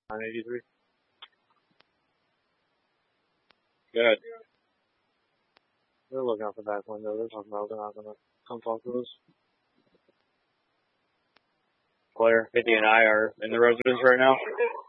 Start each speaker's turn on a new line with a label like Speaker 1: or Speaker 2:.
Speaker 1: 983. Good. They're looking out the back window. They're talking about they're not going to come talk to us. Claire, 50 and I are in the residence right now.